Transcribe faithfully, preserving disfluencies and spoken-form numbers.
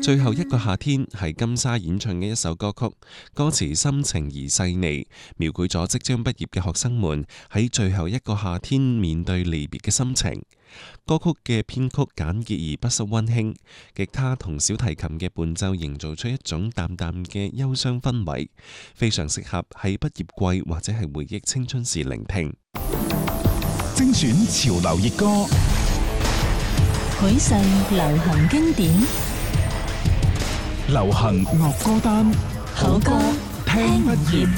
最後一個夏天係金莎演唱嘅一首歌曲，歌詞深情而細膩，描繪咗即將畢業嘅學生們喺最後一個夏天面對離別嘅心情。歌曲嘅編曲簡潔而不失溫馨，吉他同小提琴嘅伴奏營造出一種淡淡嘅憂傷氛圍，非常適合喺畢業季或者係回憶青春時聆聽。 精選潮流熱歌， 許世流行經典， 流行樂歌單， 好歌聽不厭。